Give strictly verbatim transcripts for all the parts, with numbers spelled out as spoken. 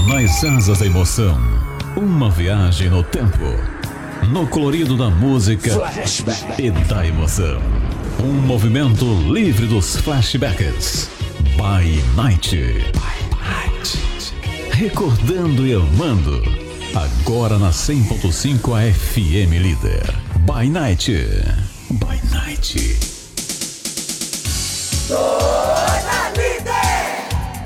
Nas asas da emoção, uma viagem no tempo, no colorido da música Flashback e da emoção. Um movimento livre dos flashbacks. By Night. By Night. Recordando e amando. Agora na cem ponto cinco a F M Líder. By Night. By Night. Toda Líder!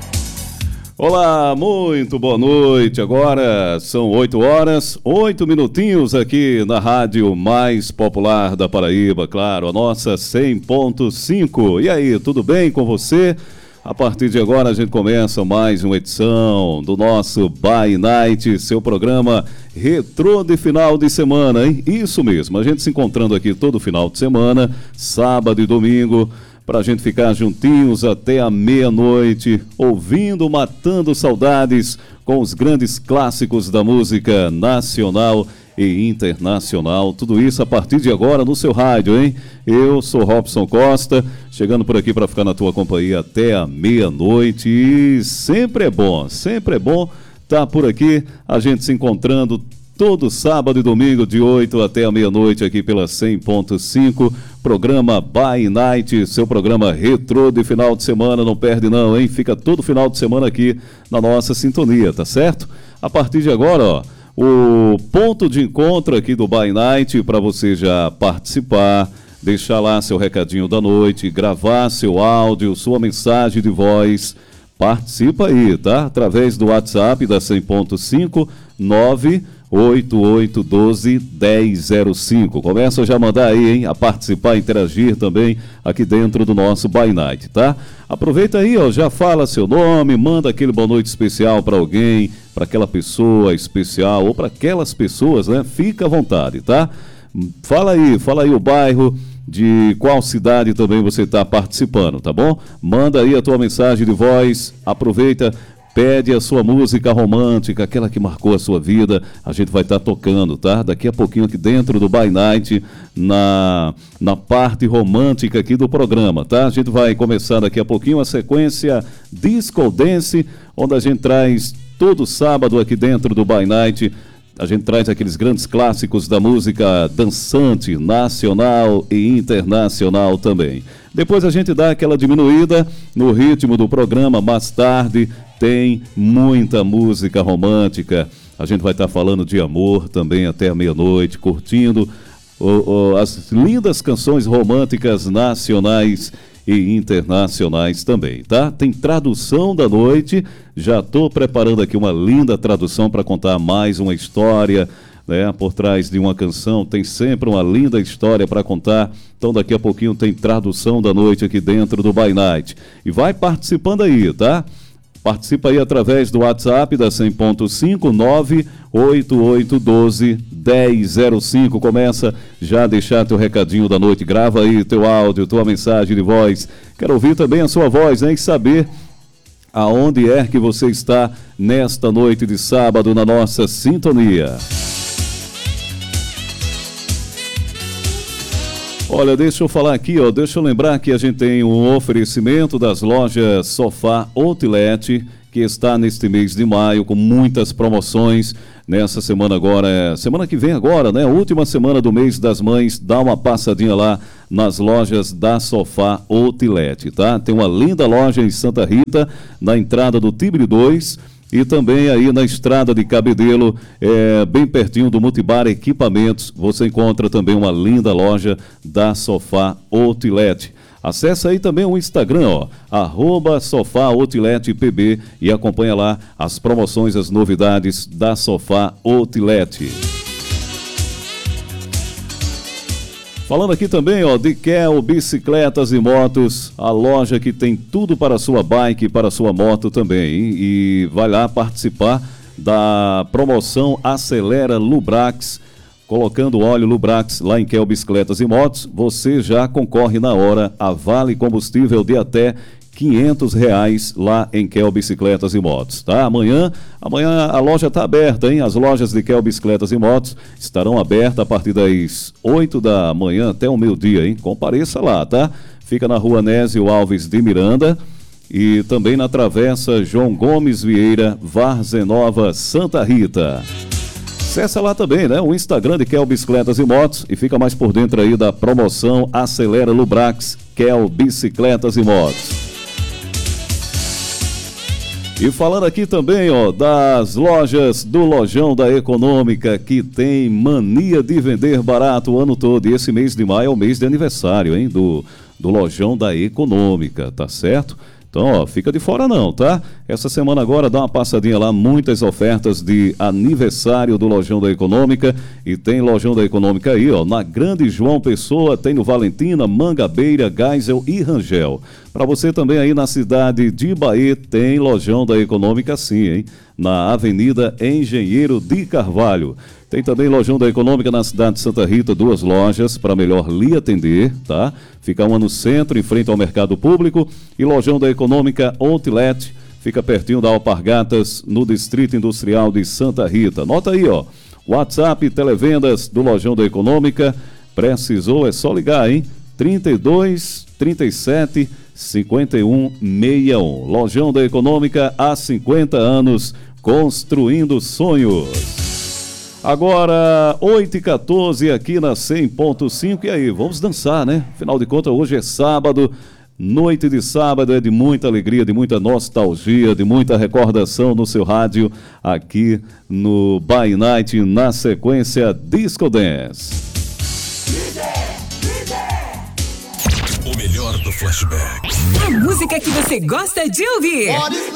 Olá, muito boa noite. Agora são oito horas, oito minutinhos aqui na rádio mais popular da Paraíba, claro, a nossa cem ponto cinco. E aí, tudo bem com você? A partir de agora a gente começa mais uma edição do nosso By Night, seu programa retrô de final de semana, hein? Isso mesmo, a gente se encontrando aqui todo final de semana, sábado e domingo, para a gente ficar juntinhos até a meia-noite, ouvindo, matando saudades com os grandes clássicos da música nacional e internacional. Tudo isso a partir de agora no seu rádio, hein? Eu sou Robson Costa, chegando por aqui para ficar na tua companhia até a meia-noite. E sempre é bom, sempre é bom estar por aqui, a gente se encontrando todo sábado e domingo de oito até a meia-noite aqui pela cem ponto cinco, programa By Night, seu programa retrô de final de semana, não perde não, hein? Fica todo final de semana aqui na nossa sintonia, tá certo? A partir de agora, ó, o ponto de encontro aqui do By Night para você já participar, deixar lá seu recadinho da noite, gravar seu áudio, sua mensagem de voz, participa aí, tá? Através do WhatsApp da cem ponto cinco, nove oito oito um dois, um zero zero cinco. Começa já a mandar aí, hein? A participar, interagir também aqui dentro do nosso By Night, tá? Aproveita aí, ó, já fala seu nome, manda aquele boa noite especial para alguém, para aquela pessoa especial ou para aquelas pessoas, né? Fica à vontade, tá? Fala aí, fala aí o bairro, de qual cidade também você está participando, tá bom? Manda aí a tua mensagem de voz, aproveita, pede a sua música romântica, aquela que marcou a sua vida, a gente vai estar tá tocando, tá? Daqui a pouquinho aqui dentro do By Night, na, na parte romântica aqui do programa, tá? A gente vai começar daqui a pouquinho a sequência Disco Dance, onde a gente traz todo sábado aqui dentro do By Night, a gente traz aqueles grandes clássicos da música dançante, nacional e internacional também. Depois a gente dá aquela diminuída no ritmo do programa, mais tarde tem muita música romântica. A gente vai estar falando de amor também até a meia-noite, curtindo oh, oh, as lindas canções românticas nacionais e internacionais também, tá? Tem tradução da noite, já estou preparando aqui uma linda tradução para contar mais uma história, né? Por trás de uma canção tem sempre uma linda história para contar, então daqui a pouquinho tem tradução da noite aqui dentro do By Night. E vai participando aí, tá? Participa aí através do WhatsApp da cem ponto cinco, nove oito oito um dois, um zero zero cinco. Começa já a deixar teu recadinho da noite, grava aí teu áudio, tua mensagem de voz. Quero ouvir também a sua voz, né? E saber aonde é que você está nesta noite de sábado na nossa sintonia. Olha, deixa eu falar aqui, ó, deixa eu lembrar que a gente tem um oferecimento das lojas Sofá Outlet, que está neste mês de maio com muitas promoções. Nessa semana agora, é, semana que vem agora, né? Última semana do mês das mães, dá uma passadinha lá nas lojas da Sofá Outlet, tá? Tem uma linda loja em Santa Rita, na entrada do Tibre dois, e também aí na estrada de Cabedelo, é, bem pertinho do Multibar Equipamentos, você encontra também uma linda loja da Sofá Outlet. Acesse aí também o Instagram, ó, arroba Sofá Outlet P B, e acompanha lá as promoções, as novidades da Sofá Outlet. Falando aqui também, ó, de Kel Bicicletas e Motos, a loja que tem tudo para a sua bike e para a sua moto também. E, e vai lá participar da promoção Acelera Lubrax. Colocando óleo Lubrax lá em Kel Bicicletas e Motos, você já concorre na hora a vale combustível de até quinhentos reais lá em Kel Bicicletas e Motos, tá? Amanhã, amanhã a loja está aberta, hein? As lojas de Kel Bicicletas e Motos estarão abertas a partir das oito da manhã até o meio-dia, hein? Compareça lá, tá? Fica na rua Nésio Alves de Miranda, e também na Travessa João Gomes Vieira, Várzea Nova, Santa Rita. Acesse lá também, né, o Instagram de Kel Bicicletas e Motos e fica mais por dentro aí da promoção Acelera Lubrax Kel Bicicletas e Motos. E falando aqui também, ó, das lojas do Lojão da Econômica, que tem mania de vender barato o ano todo. E esse mês de maio é o mês de aniversário, hein, do, do Lojão da Econômica, tá certo? Então, ó, fica de fora não, tá? Essa semana agora dá uma passadinha lá, muitas ofertas de aniversário do Lojão da Econômica. E tem Lojão da Econômica aí, ó, na Grande João Pessoa, tem no Valentina, Mangabeira, Geisel e Rangel. Para você também aí na cidade de Bahia, tem Lojão da Econômica sim, hein? Na Avenida Engenheiro de Carvalho. Tem também Lojão da Econômica na cidade de Santa Rita, duas lojas para melhor lhe atender, tá? Fica uma no centro, em frente ao mercado público, e Lojão da Econômica Outlet, fica pertinho da Alpargatas, no Distrito Industrial de Santa Rita. Anota aí, ó, WhatsApp, televendas do Lojão da Econômica, precisou, é só ligar, hein? trinta e dois, trinta e sete, cinquenta e um, sessenta e um. Lojão da Econômica há cinquenta anos, construindo sonhos. Agora, oito e quatorze aqui na cem ponto cinco, e aí, vamos dançar, né? Afinal de contas, hoje é sábado, noite de sábado é de muita alegria, de muita nostalgia, de muita recordação no seu rádio, aqui no By Night, na sequência Disco Dance. O melhor do flashback. A música que você gosta de ouvir.